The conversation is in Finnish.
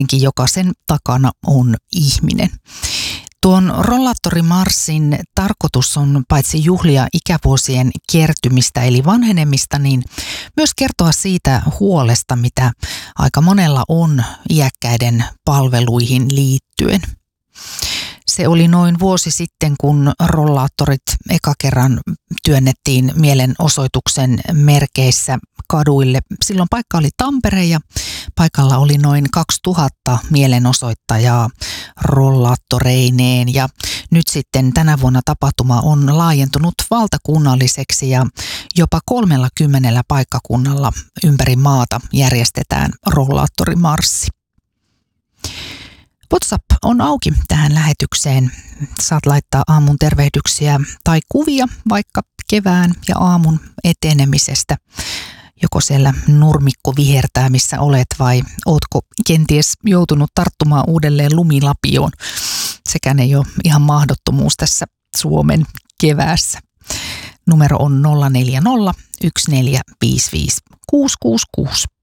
jokaisen takana on ihminen. Tuon rollaattorimarssin tarkoitus on paitsi juhlia ikävuosien kertymistä eli vanhenemista, niin myös kertoa siitä huolesta, mitä aika monella on iäkkäiden palveluihin liittyen. Se oli noin vuosi sitten, kun rollaattorit eka kerran työnnettiin mielenosoituksen merkeissä kaduille. Silloin paikka oli Tampere ja paikalla oli noin 2000 mielenosoittajaa rollaattoreineen. Ja nyt sitten tänä vuonna tapahtuma on laajentunut valtakunnalliseksi ja jopa 30 paikkakunnalla ympäri maata järjestetään rollaattorimarssi. WhatsApp on auki tähän lähetykseen. Saat laittaa aamun tervehdyksiä tai kuvia vaikka kevään ja aamun etenemisestä. Joko siellä nurmikko vihertää, missä olet, vai ootko kenties joutunut tarttumaan uudelleen lumilapioon. Sekään ei ole ihan mahdottomuus tässä Suomen keväässä. Numero on 040 1455 666.